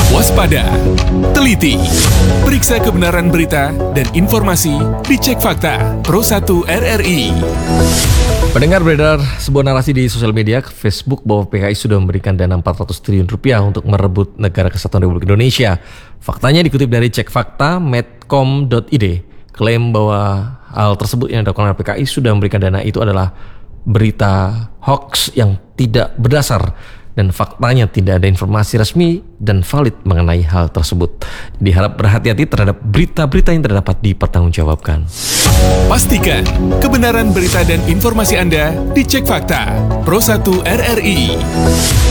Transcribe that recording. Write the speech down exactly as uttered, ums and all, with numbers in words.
Waspada, teliti, periksa kebenaran berita dan informasi di Cek Fakta Pro satu R R I. Pendengar, beredar sebuah narasi di sosial media Facebook bahwa P K I sudah memberikan dana empat ratus triliun rupiah untuk merebut Negara Kesatuan Republik Indonesia. Faktanya dikutip dari Cek Fakta medcom dot i d, klaim bahwa hal tersebut yang dilakukan oleh P K I sudah memberikan dana itu adalah berita hoax yang tidak berdasar, dan faktanya tidak ada informasi resmi dan valid mengenai hal tersebut. Diharap berhati-hati terhadap berita-berita yang tidak dapat dipertanggungjawabkan. Pastikan kebenaran berita dan informasi Anda di Cek Fakta Pro satu R R I.